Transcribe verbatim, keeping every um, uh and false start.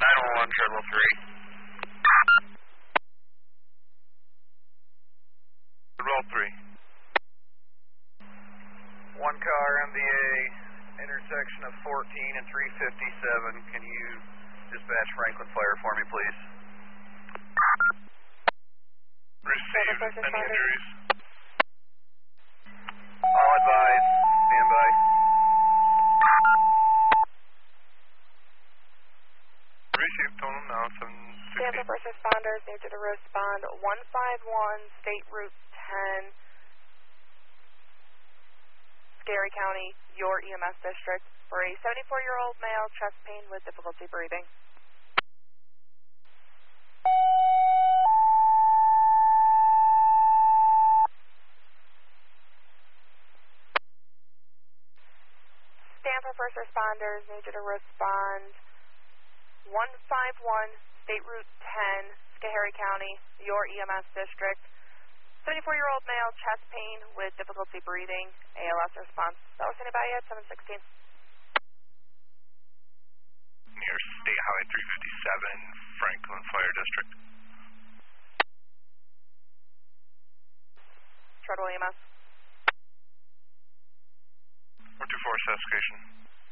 nine one one, triple three. Roll three. One car, M V A, intersection of fourteen and three fifty-seven. Can you dispatch Franklin Fire for me, please? Received. Any injuries? All advised. Stand by. Received. Total now seven sixteen. Tampa first responders need you to respond one five one State Route ten, Scary County, your E M S district, for a seventy-four-year-old male, chest pain with difficulty breathing. Tampa first responders need you to respond one five one State Route ten, Schoharie County, your E M S district. seventy-four-year-old male, chest pain with difficulty breathing, A L S response. That was anybody at seven sixteen? Near State Highway three fifty-seven, Franklin Fire District. Shuttle E M S. four two four, Saskation.